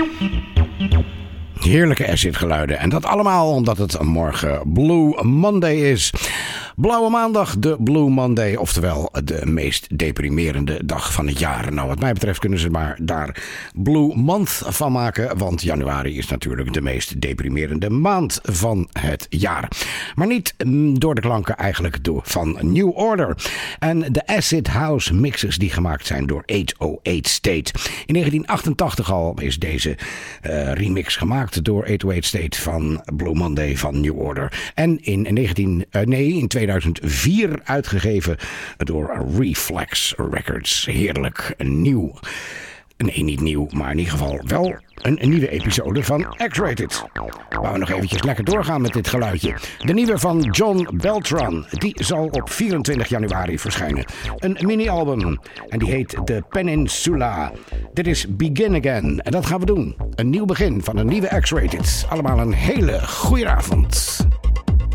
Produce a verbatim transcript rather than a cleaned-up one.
Heerlijke acid-geluiden. En dat allemaal omdat het morgen Blue Monday is. Blauwe maandag, de Blue Monday. Oftewel de meest deprimerende dag van het jaar. Nou, wat mij betreft kunnen ze maar daar Blue Month van maken. Want januari is natuurlijk de meest deprimerende maand van het jaar. Maar niet door de klanken eigenlijk door van New Order. En de acid house mixes die gemaakt zijn door achthonderdachttien State. In negentien achtentachtig al is deze uh, remix gemaakt door achthonderdachttien State van Blue Monday van New Order. En in, negentien, uh, nee, in tweeduizend vier uitgegeven door Reflex Records. Heerlijk nieuw. Nee, niet nieuw, maar in ieder geval wel een, een nieuwe episode van X-Rated. Waar we nog eventjes lekker doorgaan met dit geluidje. De nieuwe van John Beltran. Die zal op vierentwintig januari verschijnen. Een mini-album. En die heet The Peninsula. Dit is Begin Again. En dat gaan we doen. Een nieuw begin van een nieuwe X-Rated. Allemaal een hele goeie avond.